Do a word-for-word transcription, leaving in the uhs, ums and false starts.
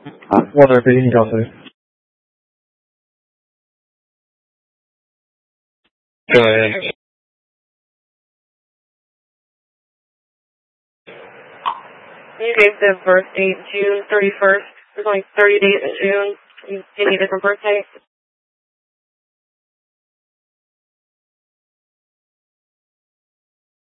我的北京，你找谁？对。 You gave the birth date June thirty-first. There's only thirty days in June. You, do you need a different birth date?